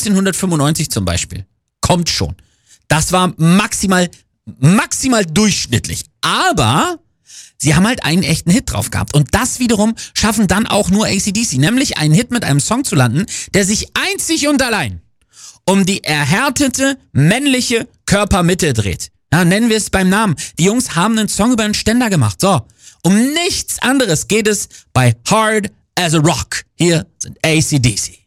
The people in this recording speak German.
1995 zum Beispiel. Kommt schon. Das war maximal durchschnittlich. Aber sie haben halt einen echten Hit drauf gehabt. Und das wiederum schaffen dann auch nur AC/DC. Nämlich einen Hit mit einem Song zu landen, der sich einzig und allein um die erhärtete männliche Körpermitte dreht. Ja, nennen wir es beim Namen. Die Jungs haben einen Song über einen Ständer gemacht. So, um nichts anderes geht es bei Hard as a Rock. Hier sind AC/DC.